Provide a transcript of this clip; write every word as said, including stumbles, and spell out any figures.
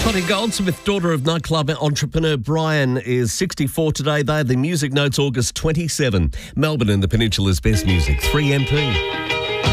Connie Goldsmith, daughter of nightclub entrepreneur Brian, is sixty-four today. They are the Music Notes August twenty-seven. Melbourne and the Peninsula's best music, three M P.